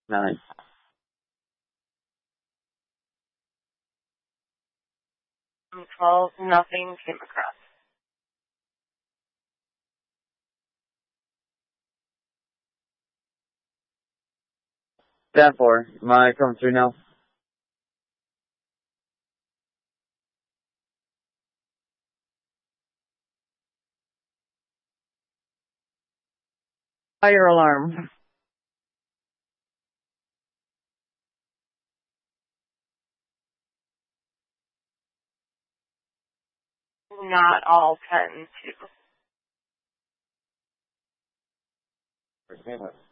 9. 12, nothing came across. Stand 4. Am I coming through now? Fire alarm. Not all 10, too.